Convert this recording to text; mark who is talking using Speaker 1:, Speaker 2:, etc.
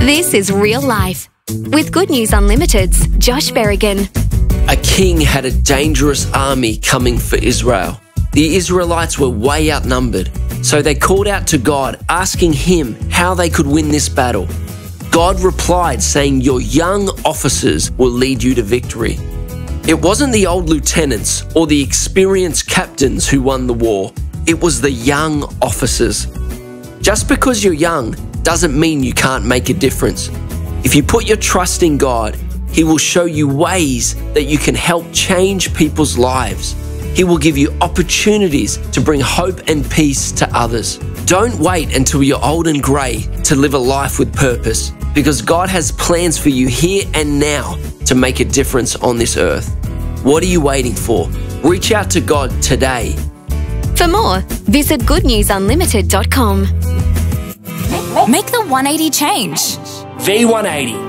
Speaker 1: This is real life. With Good News Unlimited's Josh Berrigan.
Speaker 2: A king had a dangerous army coming for Israel. The Israelites were way outnumbered, so they called out to God, asking him how they could win this battle. God replied, saying, "Your young officers will lead you to victory." It wasn't the old lieutenants or the experienced captains who won the war. It was the young officers. Just because you're young doesn't mean you can't make a difference. If you put your trust in God, He will show you ways that you can help change people's lives. He will give you opportunities to bring hope and peace to others. Don't wait until you're old and grey to live a life with purpose, because God has plans for you here and now to make a difference on this earth. What are you waiting for? Reach out to God today.
Speaker 1: For more, visit goodnewsunlimited.com.
Speaker 3: Make the 180 change.
Speaker 4: V180.